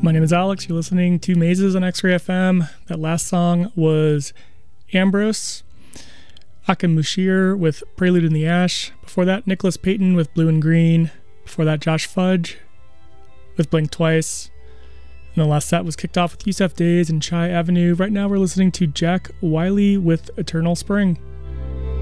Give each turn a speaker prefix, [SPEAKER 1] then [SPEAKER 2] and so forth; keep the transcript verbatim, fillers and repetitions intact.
[SPEAKER 1] My name is Alex. You're listening to Mazes on X-Ray F M. That last song was Ambrose. Akim Mushir with Prelude in the Ash. Before that, Nicholas Payton with Blue and Green. Before that, Josh Fudge with Blink Twice. And the last set was kicked off with Yusef Days and Chai Avenue. Right now we're listening to Jack Wiley with Eternal Spring.